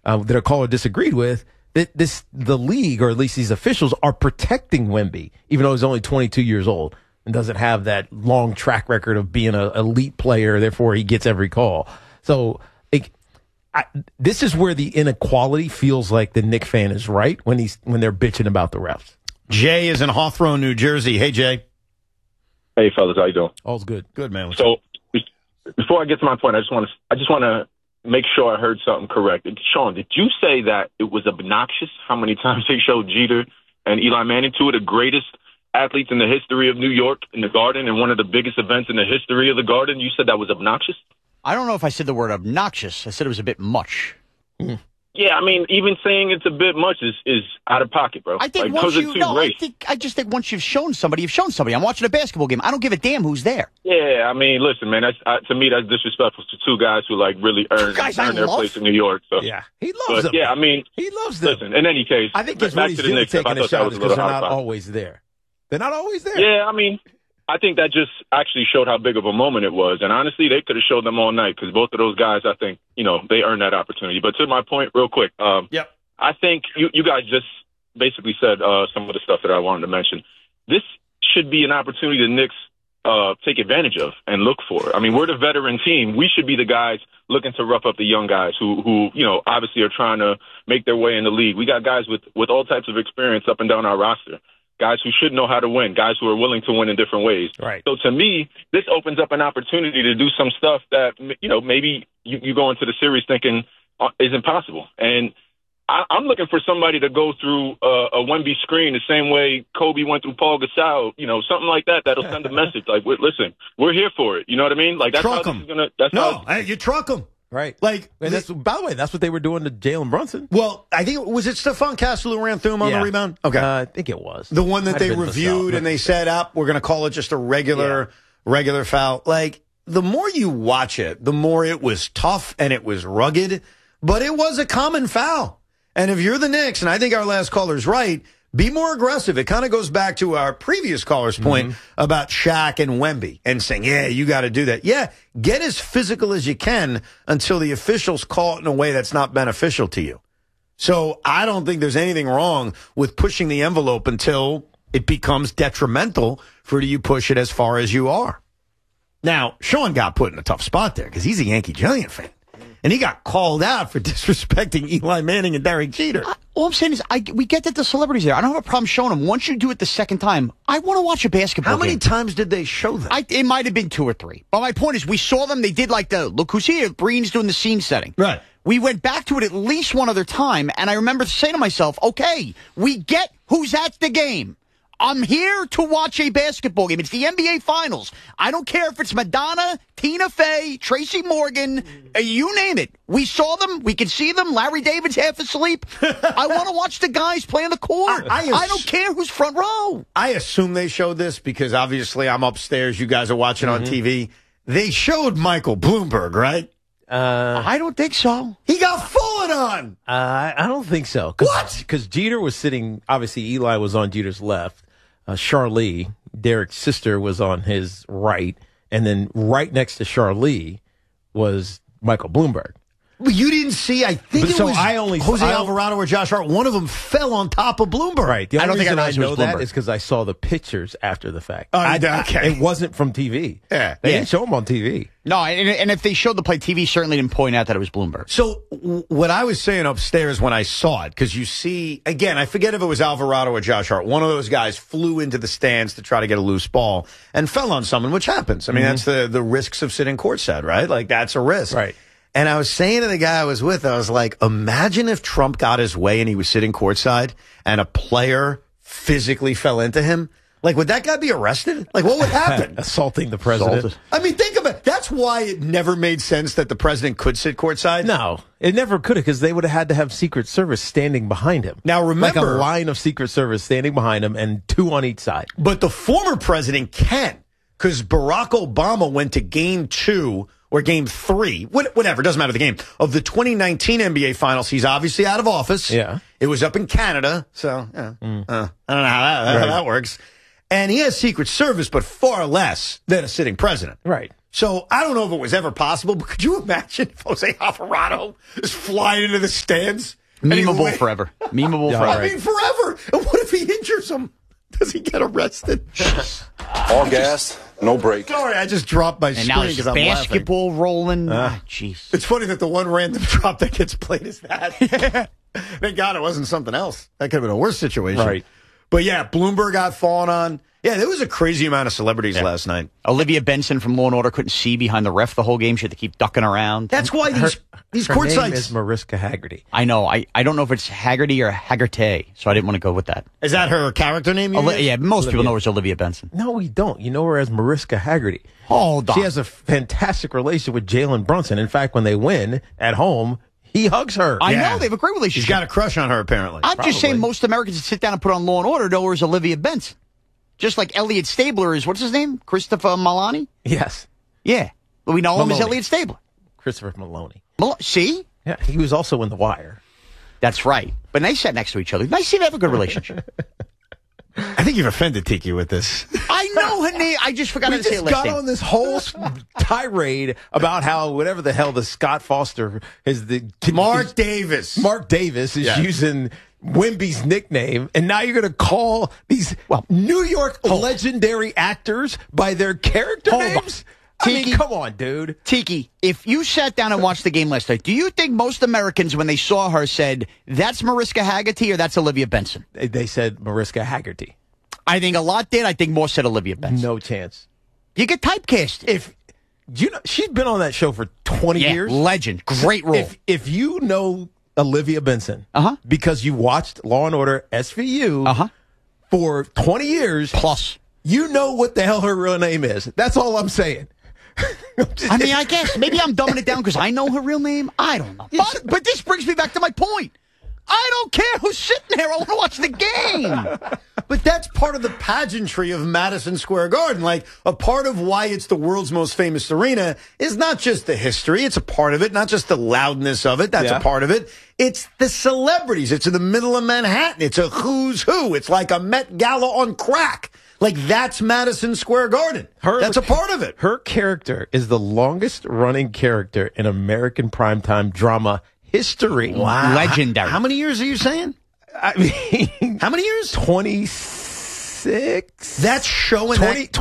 that a caller disagreed with, that the league, or at least these officials, are protecting Wemby, even though he's only 22 years old and doesn't have that long track record of being an elite player. Therefore, he gets every call. So this is where the inequality feels like the Knick fan is right when they're bitching about the refs. Jay is in Hawthorne, New Jersey. Hey, Jay. Hey, fellas, how you doing? All's good. Good, man. So before I get to my point, I just want to make sure I heard something correct. Sean, did you say that it was obnoxious how many times they showed Jeter and Eli Manning, two of the greatest athletes in the history of New York, in the Garden, and one of the biggest events in the history of the Garden? You said that was obnoxious? I don't know if I said the word obnoxious. I said it was a bit much. Yeah, I mean, even saying it's a bit much is out of pocket, bro. I think I just think once you've shown somebody, you've shown somebody. I'm watching a basketball game. I don't give a damn who's there. Yeah, I mean, listen, man. To me, that's disrespectful to two guys who really earned their place in New York. So. Yeah, he loves them. Yeah, I mean, he loves them. Listen, in any case, I think that's back what he's to the really Knicks. taking a shot because they're not always. always there. They're not always there. Yeah, I mean, I think that just actually showed how big of a moment it was. And honestly, they could have showed them all night because both of those guys, I think, they earned that opportunity. But to my point, real quick, Yep. I think you guys just basically said some of the stuff that I wanted to mention. This should be an opportunity the Knicks take advantage of and look for. I mean, we're the veteran team. We should be the guys looking to rough up the young guys who obviously are trying to make their way in the league. We got guys with all types of experience up and down our roster. Guys who should know how to win, guys who are willing to win in different ways. Right. So to me, this opens up an opportunity to do some stuff that, maybe you go into the series thinking is impossible. And I'm looking for somebody to go through a Wemby screen the same way Kobe went through Paul Gasol, something like that. That'll send a message like, listen, we're here for it. You know what I mean? Like that's truck how this him. is gonna. You truck him. Right. Like, and by the way, that's what they were doing to Jalen Brunson. Well, I think was it Stephon Castle who ran through him on the rebound? Okay, I think it was the one that they reviewed and they said, "Up, we're going to call it just a regular foul." Like the more you watch it, the more it was tough and it was rugged, but it was a common foul. And if you're the Knicks, and I think our last caller's right, be more aggressive. It kind of goes back to our previous caller's point about Shaq and Wemby and saying, yeah, you got to do that. Yeah, get as physical as you can until the officials call it in a way that's not beneficial to you. So I don't think there's anything wrong with pushing the envelope until it becomes detrimental for you push it as far as you are. Now, Sean got put in a tough spot there because he's a Yankee Giant fan. And he got called out for disrespecting Eli Manning and Derek Jeter. All I'm saying is we get that the celebrities there. I don't have a problem showing them. Once you do it the second time, I want to watch a basketball game. How many times did they show them? It might have been 2 or 3. But my point is we saw them. They did like the, look who's here. Breen's doing the scene setting. Right. We went back to it at least one other time. And I remember saying to myself, okay, we get who's at the game. I'm here to watch a basketball game. It's the NBA Finals. I don't care if it's Madonna, Tina Fey, Tracy Morgan, you name it. We saw them. We can see them. Larry David's half asleep. I want to watch the guys play on the court. I don't care who's front row. I assume they showed this because obviously I'm upstairs. You guys are watching on TV. They showed Michael Bloomberg, right? I don't think so. He got fallen on. I don't think so. What? Because Jeter was sitting, obviously Eli was on Jeter's left. Charlie, Derek's sister, was on his right. And then right next to Charlie was Michael Bloomberg. Well, you didn't see, I think it was Jose I Alvarado or Josh Hart. One of them fell on top of Bloomberg. Right. The only reason I know that Bloomberg is because I saw the pictures after the fact. Okay. It wasn't from TV. Yeah. They didn't show him on TV. No, and if they showed the play, TV certainly didn't point out that it was Bloomberg. So what I was saying upstairs when I saw it, because you see, again, I forget if it was Alvarado or Josh Hart. One of those guys flew into the stands to try to get a loose ball and fell on someone, which happens. I mean, that's the risks of sitting courtside, right? Like, that's a risk. Right. And I was saying to the guy I was with, I was like, imagine if Trump got his way and he was sitting courtside and a player physically fell into him. Like, would that guy be arrested? Like, what would happen? Assaulting the president. I mean, think about it. That's why it never made sense that the president could sit courtside. No, it never could have because they would have had to have Secret Service standing behind him. Now, remember, like a line of Secret Service standing behind him and 2 on each side. But the former president can because Barack Obama went to Game 2 or Game 3, whatever, doesn't matter the game, of the 2019 NBA Finals. He's obviously out of office. Yeah. It was up in Canada, so I don't know how that works. And he has Secret Service, but far less than a sitting president. Right. So I don't know if it was ever possible, but could you imagine if Jose Alvarado is flying into the stands? Memeable forever. Memeable forever. I mean, forever. And what if he injures him? Does he get arrested? All gas, no break. Sorry, I just dropped my And screen now there's because I'm basketball rolling. laughing. Jeez. It's funny that the one random drop that gets played is that. Thank God it wasn't something else. That could have been a worse situation. Right. But yeah, Bloomberg got fallen on. Yeah, there was a crazy amount of celebrities last night. Olivia Benson from Law & Order couldn't see behind the ref the whole game. She had to keep ducking around. That's why these Her court name sites. is Mariska Haggerty. I know. I don't know if it's Haggerty or Haggerty, so I didn't want to go with that. Is that her character name? You use? Yeah, most people know her as Olivia Benson. No, we don't. You know her as Mariska Haggerty. Hold on. She has a fantastic relationship with Jalen Brunson. In fact, when they win at home, he hugs her. I Yeah. know. They have a great relationship. She's got a crush on her, apparently. I'm just saying Probably. most Americans that sit down and put on Law & Order know her as Olivia Benson. Just like Elliot Stabler is, what's his name? Christopher Maloney? Yes. Yeah. But we know him as Maloney. Elliot Stabler. Christopher Maloney. See? Yeah, he was also in The Wire. That's right. But they sat next to each other. Nice to see they have a good relationship. I think you've offended Tiki with this. I know her name. I just forgot We to say just it last got name. on this whole tirade about how whatever the hell the Scott Foster is the Mark Davis. Mark Davis is Yeah. using Wemby's nickname, and now you're going to call these New York legendary actors by their character Hold on. names? I mean, Tiki. come on, dude. Tiki, if you sat down and watched the game last night, do you think most Americans, when they saw her, said, that's Mariska Haggerty or that's Olivia Benson? They said Mariska Haggerty. I think a lot did. I think more said Olivia Benson. No chance. You get typecast. If you know, she's been on that show for 20 years. Legend. Great role. If you know Olivia Benson, Uh-huh. because you watched Law and Order SVU for 20 years Plus. you know what the hell her real name is. That's all I'm saying. I mean, I guess maybe I'm dumbing it down because I know her real name. I don't know. But this brings me back to my point. I don't care who's sitting there. I want to watch the game. But that's part of the pageantry of Madison Square Garden. Like, a part of why it's the world's most famous arena is not just the history. It's a part of it. Not just the loudness of it. That's a part of it. It's the celebrities. It's in the middle of Manhattan. It's a who's who. It's like a Met Gala on crack. Like, that's Madison Square Garden. That's a part of it. Her character is the longest running character in American primetime drama history. Wow. Legendary. How many years are you saying? I mean, How many years? 26? That's showing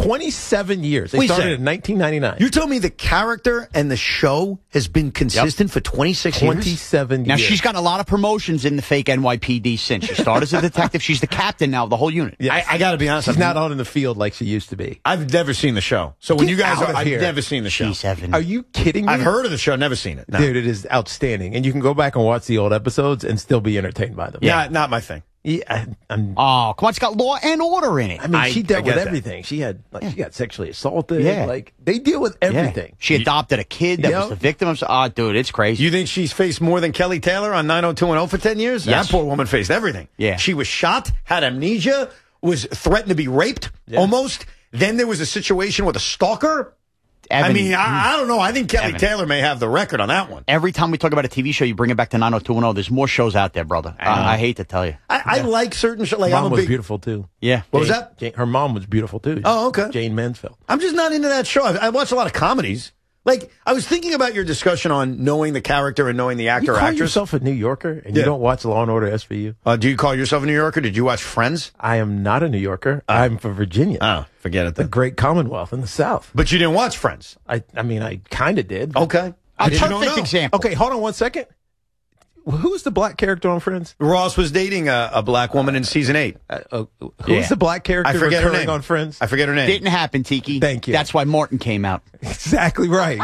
27 years. They Wait a started second. in 1999. You told me the character and the show has been consistent for 26 years? 27 Now, years. she's gotten a lot of promotions in the fake NYPD since. She started as a detective. She's the captain now of the whole unit. Yes. I got to be honest. She's not out in the field like she used to be. I've never seen the show. So when Get you guys out are, of I've here. never seen the show. She's Evan. Are you kidding me? I've heard of the show, never seen it. No. Dude, it is outstanding. And you can go back and watch the old episodes and still be entertained by them. Not my thing. Yeah, I'm, Oh, come on. It's got Law and Order in it. I mean, she dealt I get with that. everything. She had, she got sexually assaulted. Yeah. Like, they deal with everything. She adopted a kid that Yep. was the victim of. Oh, dude, it's crazy. You think she's faced more than Kelly Taylor on 90210 for 10 years? Yes. That poor woman faced everything. Yeah. She was shot, had amnesia, was threatened to be raped almost. Then there was a situation with a stalker. Evan, I mean, I don't know. I think Kelly Evan. Taylor may have the record on that one. every time we talk about a TV show, you bring it back to 90210. There's more shows out there, brother. I hate to tell you. I like certain shows. Like, Mom I'm a was big. beautiful, too. Yeah. What was that? Her mom was beautiful, too. Oh, okay. Jane Mansfield. I'm just not into that show. I watch a lot of comedies. Like, I was thinking about your discussion on knowing the character and knowing the actor You or call actress. yourself a New Yorker and Yeah. you don't watch Law and Order SVU? Do you call yourself a New Yorker? Did you watch Friends? I am not a New Yorker. I'm from Virginia. Oh, forget it The then. great Commonwealth in the South. But you didn't watch Friends. I mean, I kind of did. Okay. A Did you don't perfect know? example. Okay, hold on one second. Who's the black character on Friends? Ross was dating a black woman in season 8. Who's the black character I forget her recurring name. on Friends? I forget her name. Didn't happen, Tiki. Thank you. That's why Martin came out. Exactly right.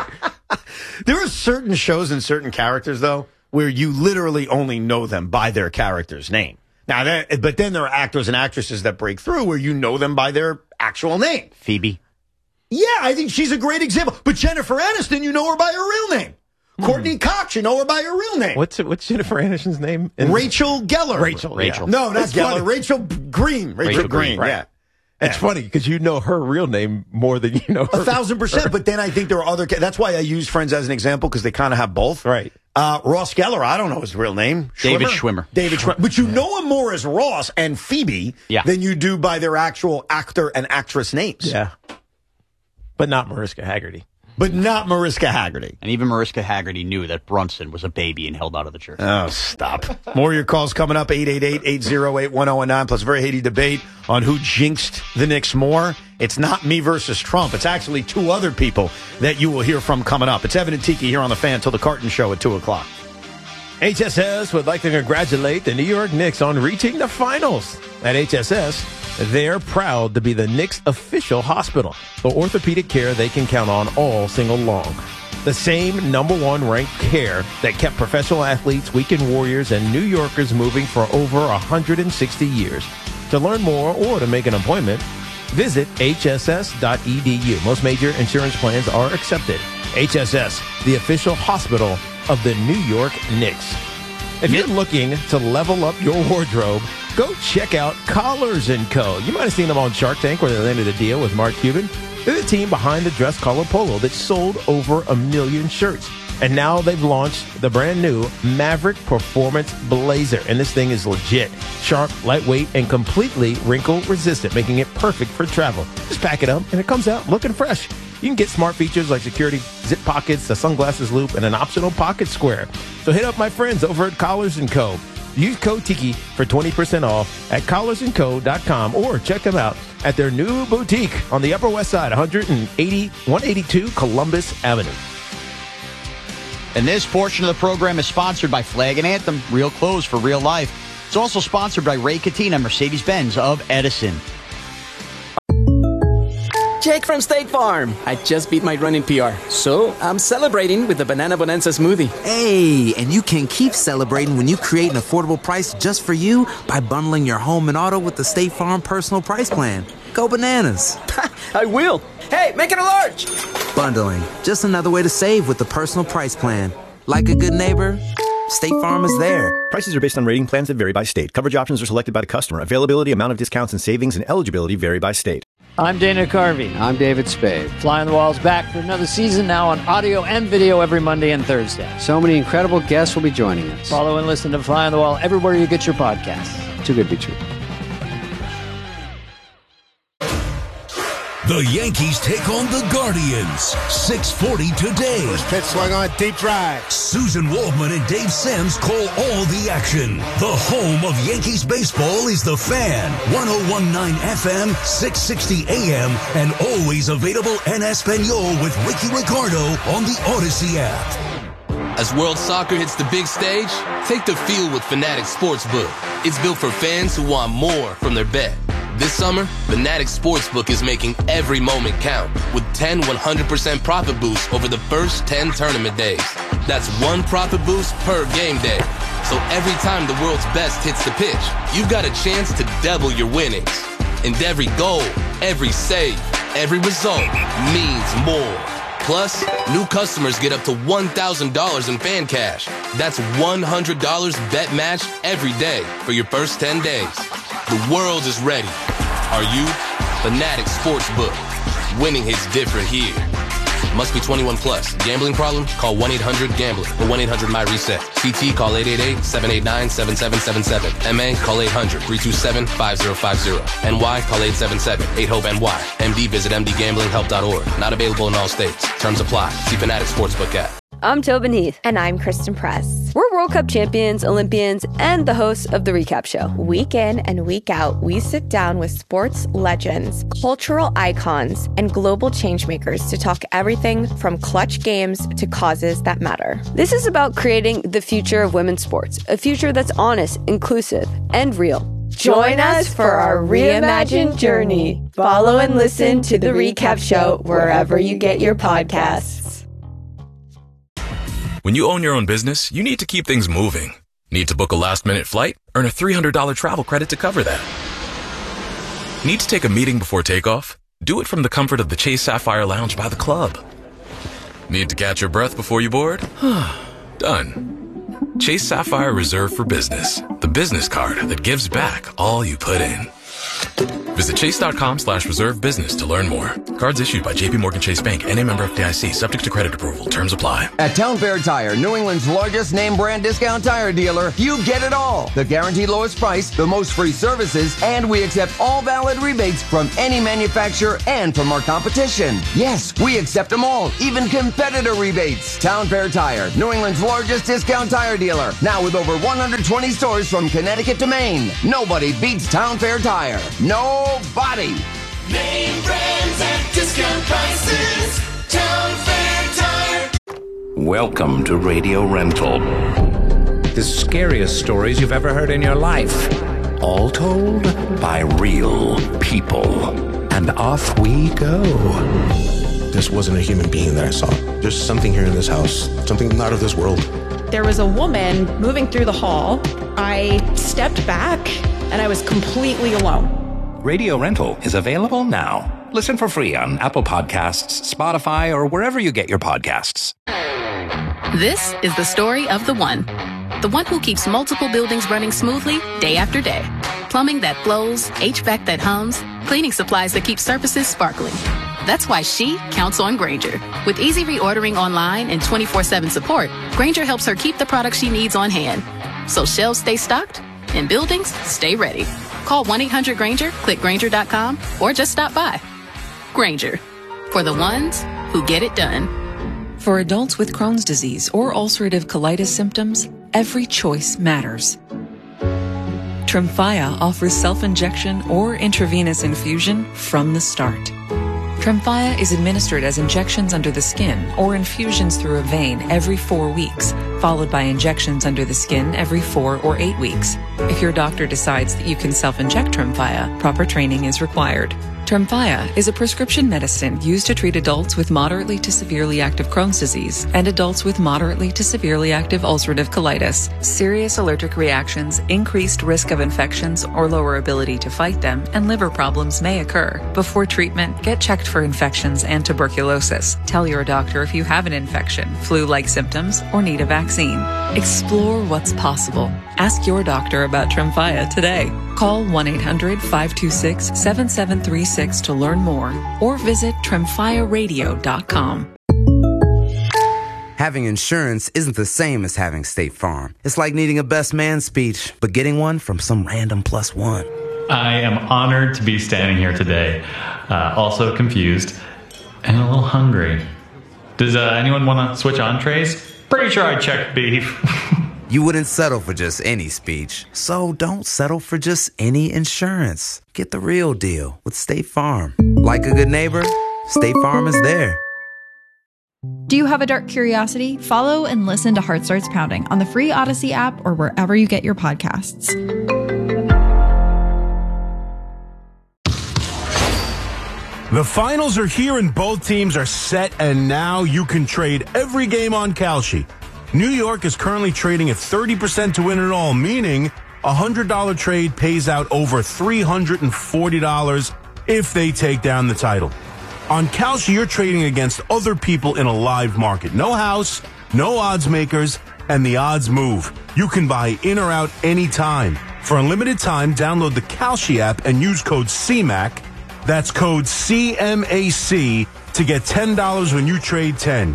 There are certain shows and certain characters, though, where you literally only know them by their character's name. Now, but then there are actors and actresses that break through where you know them by their actual name. Phoebe. Yeah, I think she's a great example. But Jennifer Aniston, you know her by her real name. Courtney Cox, you know her by her real name. What's Jennifer Aniston's name? Rachel Geller. Rachel. Rachel. Yeah. No, not That's Geller. funny. Rachel Green. Rachel Green, right. yeah. It's funny because you know her real name more than you know her. 1,000%. But then I think there are other. That's why I use Friends as an example because they kind of have both. Right. Ross Geller, I don't know his real name. David Schwimmer. David Schwimmer. But you know him more as Ross and Phoebe than you do by their actual actor and actress names. Yeah. But not Mariska Haggerty. but not Mariska Haggerty. And even Mariska Haggerty knew that Brunson was a baby and held out of the jersey. Oh, stop. More of your calls coming up, 888-808-1019, plus a very heady debate on who jinxed the Knicks more. It's not me versus Trump. It's actually two other people that you will hear from coming up. It's Evan and Tiki here on The Fan till the Carton Show at 2 o'clock. HSS would like to congratulate the New York Knicks on reaching the finals. At HSS, they're proud to be the Knicks' official hospital for orthopedic care they can count on all single long. The same #1 ranked care that kept professional athletes, weekend warriors, and New Yorkers moving for over 160 years. To learn more or to make an appointment, visit hss.edu. Most major insurance plans are accepted. HSS, the official hospital of the New York Knicks. If you're looking to level up your wardrobe, go check out Collars & Co. You might have seen them on Shark Tank where they landed a deal with Mark Cuban. They're the team behind the dress collar polo that sold over 1 million shirts. And now they've launched the brand new Maverick Performance Blazer. And this thing is legit. Sharp, lightweight, and completely wrinkle resistant, making it perfect for travel. Just pack it up and it comes out looking fresh. You can get smart features like security zip pockets, a sunglasses loop, and an optional pocket square. So hit up my friends over at Collars & Co. Use code Tiki for 20% off at collarsandco.com or check them out at their new boutique on the Upper West Side, 182 Columbus Avenue. And this portion of the program is sponsored by Flag and Anthem, real clothes for real life. It's also sponsored by Ray Katina, Mercedes-Benz of Edison. Jake from State Farm. I just beat my running PR, so I'm celebrating with the Banana Bonanza smoothie. Hey, and you can keep celebrating when you create an affordable price just for you by bundling your home and auto with the State Farm Personal Price Plan. Go bananas. I will. Hey, make it a large. Bundling, just another way to save with the Personal Price Plan. Like a good neighbor, State Farm is there. Prices are based on rating plans that vary by state. Coverage options are selected by the customer. Availability, amount of discounts and savings, and eligibility vary by state. I'm Dana Carvey. I'm David Spade. Fly on the Wall's back for another season now on audio and video every Monday and Thursday. So many incredible guests will be joining us. Follow and listen to Fly on the Wall everywhere you get your podcasts. Too good to be true. The Yankees take on the Guardians. 6:40 today. First pitch swung on, deep drive. Susan Waldman and Dave Sims call all the action. The home of Yankees baseball is The Fan. 101.9 FM, 660 AM, and always available en Espanol with Ricky Ricardo on the Odyssey app. As World Soccer hits the big stage, take the field with Fanatics Sportsbook. It's built for fans who want more from their bet. This summer, Fanatics Sportsbook is making every moment count with 10 100% profit boosts over the first 10 tournament days. That's one profit boost per game day. So every time the world's best hits the pitch, you've got a chance to double your winnings. And every goal, every save, every result means more. Plus, new customers get up to $1,000 in fan cash. That's $100 bet matched every day for your first 10 days. The world is ready. Are you? Fanatics Sportsbook. Winning hits different here. Must be 21 plus. Gambling problem? Call 1-800-GAMBLER or 1-800-MY-RESET. CT, call 888-789-7777. MA, call 800-327-5050. NY, call 877-8-HOPE-NY. MD, visit mdgamblinghelp.org. Not available in all states. Terms apply. See Fanatics Sportsbook app. I'm Tobin Heath. And I'm Kristen Press. We're World Cup champions, Olympians, and the hosts of The Recap Show. Week in and week out, we sit down with sports legends, cultural icons, and global changemakers to talk everything from clutch games to causes that matter. This is about creating the future of women's sports, a future that's honest, inclusive, and real. Join us for our reimagined journey. Follow and listen to The Recap Show wherever you get your podcasts. When you own your own business, you need to keep things moving. Need to book a last-minute flight? Earn a $300 travel credit to cover that. Need to take a meeting before takeoff? Do it from the comfort of the Chase Sapphire Lounge by the club. Need to catch your breath before you board? Done. Chase Sapphire Reserve for Business. The business card that gives back all you put in. Visit chase.com/reserve business to learn more. Cards issued by JPMorgan Chase Bank, N.A. member FDIC, subject to credit approval. Terms apply. At Town Fair Tire, New England's largest name brand discount tire dealer, you get it all. The guaranteed lowest price, the most free services, and we accept all valid rebates from any manufacturer and from our competition. Yes, we accept them all, even competitor rebates. Town Fair Tire, New England's largest discount tire dealer, now with over 120 stores from Connecticut to Maine. Nobody beats Town Fair Tire. Nobody. Name brands at discount prices. Town Fair Tire. Welcome to Radio Rental. The scariest stories you've ever heard in your life. All told by real people. And off we go. This wasn't a human being that I saw. There's something here in this house. Something not of this world. There was a woman moving through the hall. I stepped back and I was completely alone. Radio Rental is available now. Listen for free on Apple Podcasts, Spotify, or wherever you get your podcasts. This is the story of the one who keeps multiple buildings running smoothly day after day. Plumbing that flows, HVAC that hums, cleaning supplies that keep surfaces sparkling. That's why she counts on Grainger. With easy reordering online and 24/7 support, Grainger helps her keep the products she needs on hand. So shelves stay stocked and buildings stay ready. Call 1-800-GRAINGER, click Grainger.com, or just stop by. Grainger, for the ones who get it done. For adults with Crohn's disease or ulcerative colitis symptoms, every choice matters. Tremfya offers self-injection or intravenous infusion from the start. Tremfya is administered as injections under the skin or infusions through a vein every 4 weeks, followed by injections under the skin every 4 or 8 weeks. If your doctor decides that you can self-inject Tremfya, proper training is required. Tremfya is a prescription medicine used to treat adults with moderately to severely active Crohn's disease and adults with moderately to severely active ulcerative colitis. Serious allergic reactions, increased risk of infections or lower ability to fight them, and liver problems may occur. Before treatment, get checked for infections and tuberculosis. Tell your doctor if you have an infection, flu-like symptoms, or need a vaccine. Explore what's possible. Ask your doctor about Tremfya today. Call 1-800-526-7736 to learn more or visit TremfyaRadio.com. Having insurance isn't the same as having State Farm. It's like needing a best man speech, but getting one from some random plus one. I am honored to be standing here today, also confused and a little hungry. Does anyone want to switch entrees? Pretty sure I checked beef. You wouldn't settle for just any speech, so don't settle for just any insurance. Get the real deal with State Farm. Like a good neighbor, State Farm is there. Do you have a dark curiosity? Follow and listen to Heart Starts Pounding on the free Odyssey app or wherever you get your podcasts. The finals are here and both teams are set, and now you can trade every game on Kalshi. New York is currently trading at 30% to win it all, meaning a $100 trade pays out over $340 if they take down the title. On Kalshi, you're trading against other people in a live market. No house, no odds makers, and the odds move. You can buy in or out anytime. For a limited time, download the Kalshi app and use code CMAC. That's code CMAC to get $10 when you trade 10.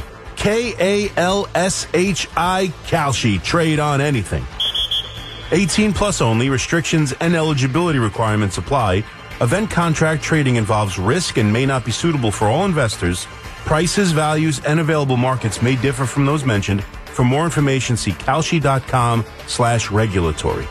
KALSHI, Kalshi. Trade on anything. 18 plus only. Restrictions and eligibility requirements apply. Event contract trading involves risk and may not be suitable for all investors. Prices, values, and available markets may differ from those mentioned. For more information, see Kalshi.com/regulatory.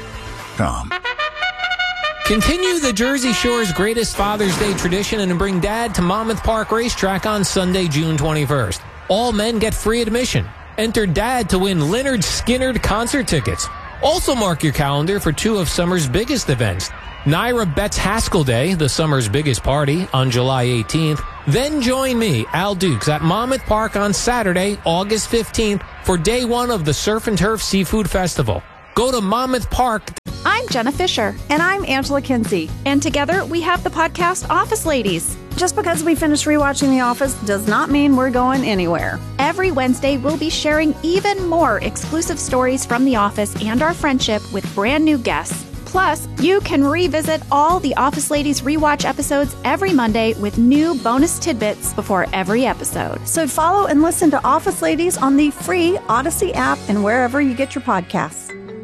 Continue the Jersey Shore's greatest Father's Day tradition and bring Dad to Monmouth Park Racetrack on Sunday, June 21st. All men get free admission. Enter Dad to win Lynyrd Skynyrd concert tickets. Also mark your calendar for two of summer's biggest events. Naira Betts Haskell Day, the summer's biggest party, on July 18th. Then join me, Al Dukes, at Monmouth Park on Saturday, August 15th, for day one of the Surf and Turf Seafood Festival. Go to Monmouth Park. I'm Jenna Fisher. And I'm Angela Kinsey. And together we have the podcast Office Ladies. Just because we finished rewatching The Office does not mean we're going anywhere. Every Wednesday, we'll be sharing even more exclusive stories from The Office and our friendship with brand new guests. Plus, you can revisit all the Office Ladies rewatch episodes every Monday with new bonus tidbits before every episode. So follow and listen to Office Ladies on the free Odyssey app and wherever you get your podcasts.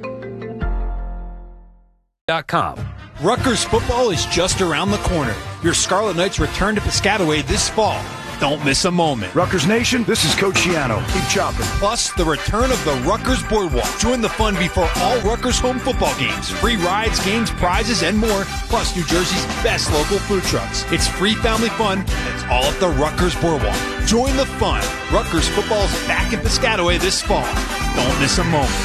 Rutgers football is just around the corner. Your Scarlet Knights return to Piscataway this fall. Don't miss a moment. Rutgers Nation, this is Coach Shiano. Keep chopping. Plus, the return of the Rutgers Boardwalk. Join the fun before all Rutgers home football games. Free rides, games, prizes, and more. Plus, New Jersey's best local food trucks. It's free family fun. It's all at the Rutgers Boardwalk. Join the fun. Rutgers football's back in Piscataway this fall. Don't miss a moment.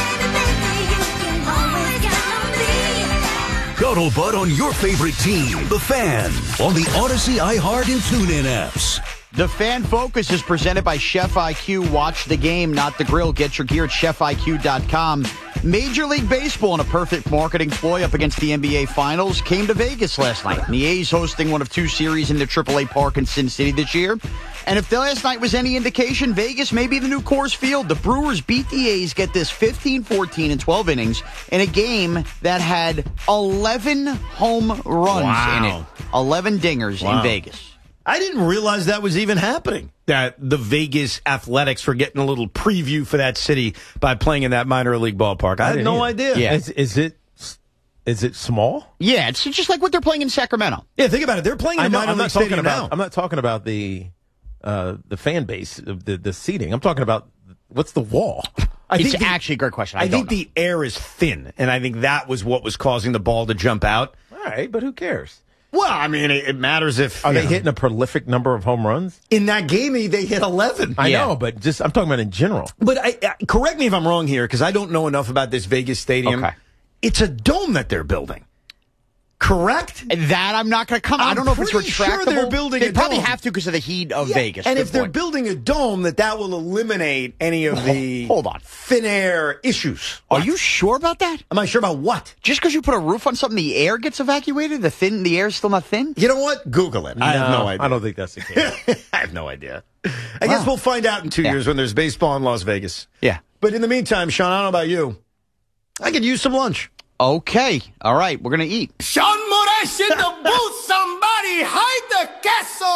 Scuttlebutt on your favorite team, The Fan, on the Odyssey, iHeart, and TuneIn apps. The Fan Focus is presented by Chef IQ. Watch the game, not the grill. Get your gear at chefiq.com. Major League Baseball, in a perfect marketing ploy up against the NBA Finals, came to Vegas last night. And the A's hosting one of two series in the AAA Park in Sin City this year. And if the last night was any indication, Vegas may be the new Coors Field. The Brewers beat the A's, get this, 15-14 in 12 innings in a game that had 11 home runs in it. 11 dingers in Vegas. I didn't realize that was even happening, that the Vegas Athletics were getting a little preview for that city by playing in that minor league ballpark. I had no idea. Yeah. Is it small? Yeah, it's just like what they're playing in Sacramento. Yeah, think about it. They're playing in a minor league stadium now. I'm not talking about the fan base, the seating. I'm talking about what's the wall? It's actually a great question. I think the air is thin, and I think that was what was causing the ball to jump out. All right, but who cares? Well, I mean, it matters if... Are they hitting a prolific number of home runs? In that game, they hit 11. I know, but I'm talking about in general. But correct me if I'm wrong here, because I don't know enough about this Vegas stadium. Okay. It's a dome that they're building. Correct? That I'm not going to comment. I don't know if it's retractable. Sure they're building they a probably dome. have to because of the heat of Vegas. And Good if they're point. building a dome, that will eliminate any of the thin air issues. Are you sure about that? Am I sure about what? Just because you put a roof on something, the air gets evacuated? The air's still not thin? You know what? Google it. I have no idea. I don't think that's the case. I have no idea. I guess we'll find out in 2 years when there's baseball in Las Vegas. Yeah. But in the meantime, Sean, I don't know about you. I could use some lunch. Okay. All right. We're going to eat. Sean Morash in the booth,